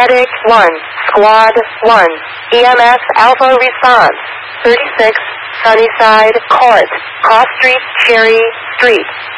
Medic 1, Squad 1, EMS Alpha response, 36, Sunnyside Court, Cross Street, Cherry Street.